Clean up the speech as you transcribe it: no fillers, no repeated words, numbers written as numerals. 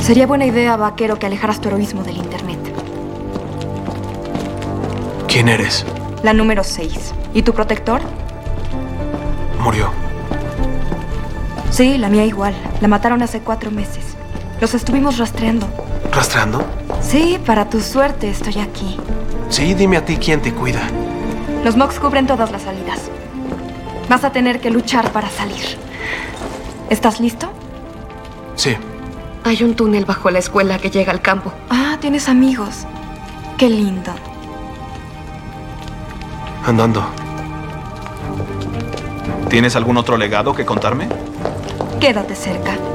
Sería buena idea, vaquero, que alejaras tu heroísmo del internet. ¿Quién eres? La número 6. ¿Y tu protector? Murió. Sí, la mía igual. La mataron hace 4 meses. Los estuvimos rastreando. ¿Rastreando? Sí, para tu suerte estoy aquí. Sí, dime a ti quién te cuida. Los Mox cubren todas las salidas. Vas a tener que luchar para salir. ¿Estás listo? Sí. Hay un túnel bajo la escuela que llega al campo. Ah, tienes amigos. Qué lindo. Andando. ¿Tienes algún otro legado que contarme? Quédate cerca.